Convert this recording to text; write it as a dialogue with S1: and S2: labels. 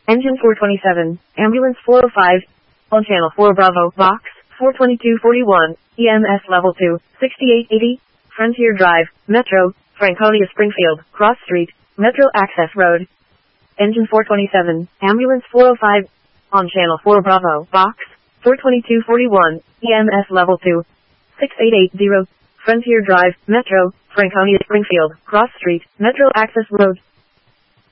S1: Engine 427, Ambulance 405, on Channel 4 Bravo, Box 42241, EMS Level 2, 6880, Frontier Drive, Metro, Franconia Springfield, Cross Street, Metro Access Road. Engine 427, Ambulance 405, on Channel 4 Bravo, Box 42241, EMS Level 2, 6880, Frontier Drive, Metro, Franconia Springfield, Cross Street, Metro Access Road.